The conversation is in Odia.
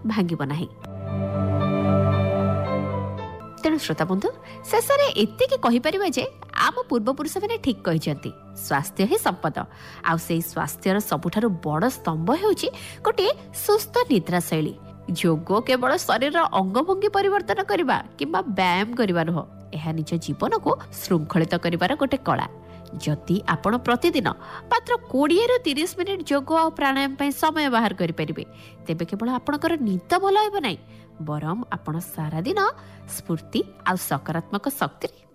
ଭାଙ୍ଗିବ ନାହିଁ। ତେଣୁ ଶ୍ରୋତା ବନ୍ଧୁ, ଶେଷରେ ଏତିକି କହିପାରିବା ଯେ ଆମ ପୂର୍ବପୁରୁଷମାନେ ଠିକ୍ କହିଛନ୍ତି, ସ୍ୱାସ୍ଥ୍ୟ ହିଁ ସମ୍ପଦ। ଆଉ ସେଇ ସ୍ୱାସ୍ଥ୍ୟର ସବୁଠାରୁ ବଡ଼ ସ୍ତମ୍ଭ ହେଉଛି ଗୋଟିଏ ସୁସ୍ଥ ନିଦ୍ରା ଶୈଳୀ। ଯୋଗ କେବଳ ଶରୀରର ଅଙ୍ଗଭଙ୍ଗୀ ପରିବର୍ତ୍ତନ କରିବା କିମ୍ବା ବ୍ୟାୟାମ କରିବା ନୁହଁ, ଏହା ନିଜ ଜୀବନକୁ ଶୃଙ୍ଖଳିତ କରିବାର ଗୋଟେ କଳା। ଯଦି ଆପଣ ପ୍ରତିଦିନ ମାତ୍ର 20ରୁ 30 ମିନିଟ୍ ଯୋଗ ଆଉ ପ୍ରାଣାୟାମ ପାଇଁ ସମୟ ବାହାର କରିପାରିବେ, ତେବେ କେବଳ ଆପଣଙ୍କର ନିଦ ଭଲ ହେବ ନାହିଁ, ବରଂ ଆପଣ ସାରାଦିନ ସ୍ଫୁର୍ତ୍ତି ଆଉ ସକାରାତ୍ମକ ଶକ୍ତିରେ